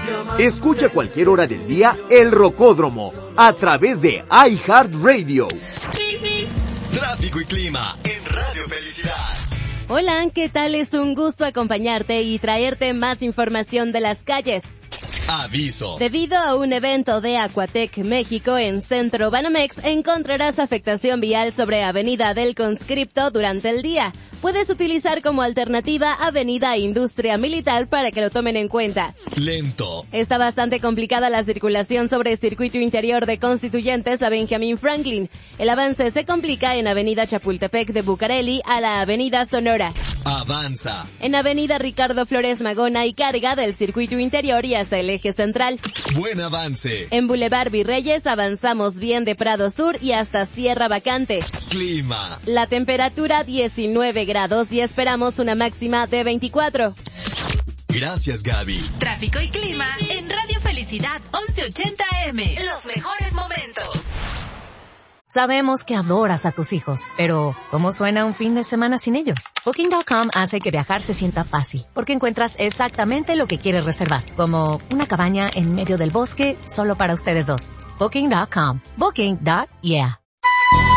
Escucha a cualquier hora del día El Rocódromo a través de iHeartRadio. Tráfico y clima en Radio Felicidad. Hola, ¿qué tal? Es un gusto acompañarte y traerte más información de las calles. Aviso. Debido a un evento de Aquatec México en Centro Banamex, encontrarás afectación vial sobre Avenida del Conscripto durante el día. Puedes utilizar como alternativa Avenida Industria Militar para que lo tomen en cuenta. Lento. Está bastante complicada la circulación sobre el circuito interior de Constituyentes a Benjamin Franklin. El avance se complica en Avenida Chapultepec de Bucareli a la Avenida Sonora. Avanza. En Avenida Ricardo Flores Magón hay carga del circuito interior y hasta el eje central. Buen avance. En Boulevard Virreyes avanzamos bien de Prado Sur y hasta Sierra Vacante. Clima. La temperatura 19 grados y esperamos una máxima de 24. Gracias, Gaby. Tráfico y clima en Radio Felicidad 1180 AM. Los mejores momentos. Sabemos que adoras a tus hijos, pero ¿cómo suena un fin de semana sin ellos? Booking.com hace que viajar se sienta fácil, porque encuentras exactamente lo que quieres reservar, como una cabaña en medio del bosque solo para ustedes dos. Booking.com. Booking.yeah.